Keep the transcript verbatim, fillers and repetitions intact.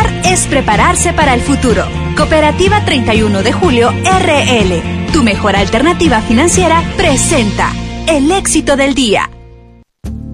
ahorrar es prepararse para el futuro. Cooperativa treinta y uno de julio R L, tu mejor alternativa financiera, presenta el éxito del día.